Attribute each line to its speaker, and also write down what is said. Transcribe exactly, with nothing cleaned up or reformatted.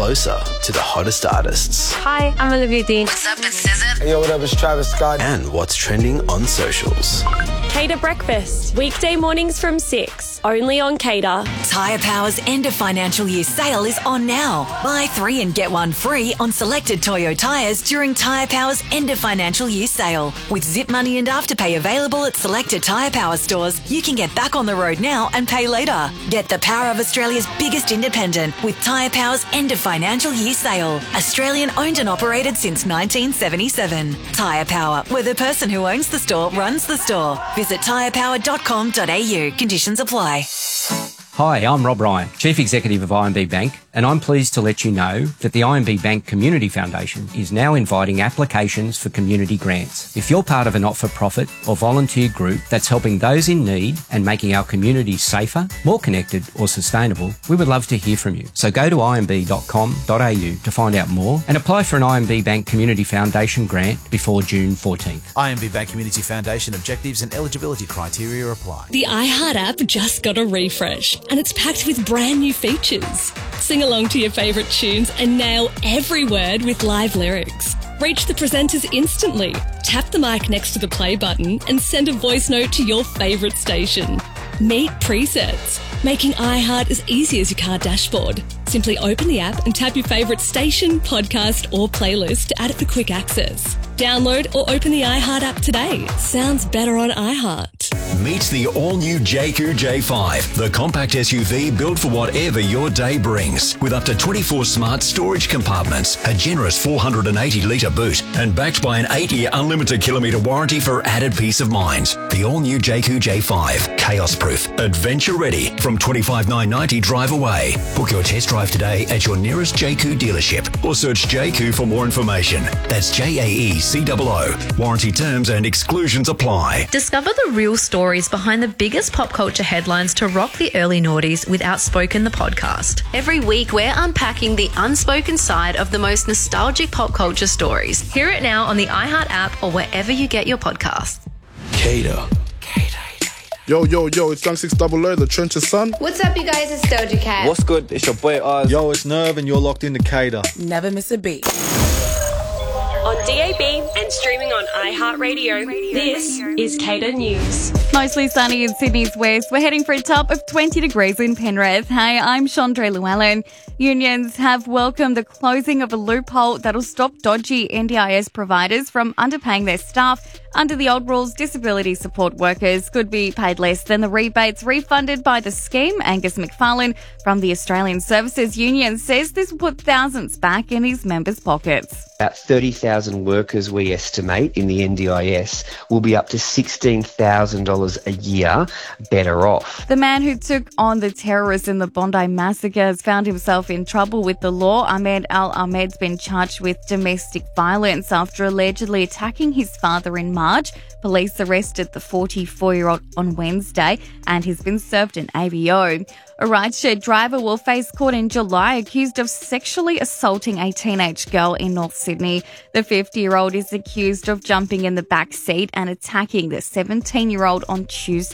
Speaker 1: closer to the hottest artists.
Speaker 2: Hi, I'm Olivia Dean.
Speaker 3: What's up, it's S Z A.
Speaker 4: Hey, yo, what up, it's Travis Scott.
Speaker 1: And what's trending on socials.
Speaker 2: Cater Breakfast, weekday mornings from six, only on Cater.
Speaker 3: Tyre Power's end of financial year sale is on now. Buy three and get one free on selected Toyo tyres during Tyre Power's end of financial year sale. With Zip Money and Afterpay available at selected Tyre Power stores, you can get back on the road now and pay later. Get the power of Australia's biggest independent with Tyre Power's end of financial year sale. Australian owned and operated since nineteen seventy-seven. Tyre Power, where the person who owns the store runs the store. Visit tyre power dot com dot a u. Conditions apply.
Speaker 5: Hi, I'm Rob Ryan, Chief Executive of I M B Bank, and I'm pleased to let you know that the I M B Bank Community Foundation is now inviting applications for community grants. If you're part of a not-for-profit or volunteer group that's helping those in need and making our community safer, more connected or sustainable, we would love to hear from you. So go to i m b dot com dot a u to find out more and apply for an I M B Bank Community Foundation grant before June fourteenth.
Speaker 6: I M B Bank Community Foundation objectives and eligibility criteria apply.
Speaker 7: The iHeart app just got a refresh, and it's packed with brand new features. Sing along to your favourite tunes and nail every word with live lyrics. Reach the presenters instantly. Tap the mic next to the play button and send a voice note to your favourite station. Meet presets, making iHeart as easy as your car dashboard. Simply open the app and tap your favourite station, podcast or playlist to add it for quick access. Download or open the iHeart app today. Sounds better on iHeart.
Speaker 8: Meet the all-new J Q J five, the compact S U V built for whatever your day brings. With up to twenty-four smart storage compartments, a generous four hundred eighty litre boot, and backed by an eight-year unlimited kilometre warranty for added peace of mind. The all-new J Q J five, chaos-proof, adventure-ready, from twenty-five thousand nine hundred ninety dollars drive away. Book your test drive today at your nearest J Q dealership or search J Q for more information. That's J A E C O O. Warranty terms and exclusions apply.
Speaker 9: Discover the real stories behind the biggest pop culture headlines to rock the early noughties with Outspoken the podcast. Every week, we're unpacking the unspoken side of the most nostalgic pop culture stories. Hear it now on the iHeart app or wherever you get your podcasts.
Speaker 1: Cater.
Speaker 4: Yo, yo, yo, it's Young Six Double O, the Trench's son.
Speaker 10: What's up, you guys? It's Doja Cat.
Speaker 11: What's good? It's your boy Oz.
Speaker 12: Yo, it's Nerve, and you're locked into Cater.
Speaker 10: Never miss a beat.
Speaker 2: On D A B and streaming on iHeartRadio, this is Cater News.
Speaker 13: Mostly sunny in Sydney's west. We're heading for a top of twenty degrees in Penrith. Hey, I'm Chandra Llewellyn. Unions have welcomed the closing of a loophole that'll stop dodgy N D I S providers from underpaying their staff. Under the old rules, disability support workers could be paid less than the rebates refunded by the scheme. Angus McFarlane from the Australian Services Union says this will put thousands back in his members' pockets.
Speaker 14: About thirty thousand workers, we estimate, in the N D I S will be up to sixteen thousand dollars a year better off.
Speaker 13: The man who took on the terrorists in the Bondi massacre has found himself in trouble with the law. Ahmed Al-Ahmed's been charged with domestic violence after allegedly attacking his father in March. Police arrested the forty-four-year-old on Wednesday and he's been served an A B O. A rideshare driver will face court in July accused of sexually assaulting a teenage girl in North Sydney. The fifty-year-old is accused of jumping in the back seat and attacking the seventeen-year-old on Tuesday.